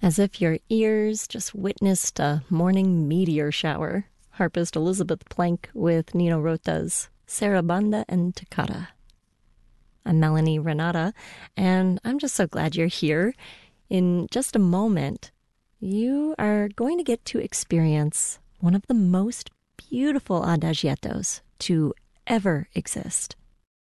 As if your ears just witnessed a morning meteor shower. Harpist Elizabeth Plank with Nino Rota's Sarabanda and Toccata. I'm Melanie Renata, and I'm just so glad you're here. In just a moment, you are going to get to experience one of the most beautiful adagiettos to ever exist.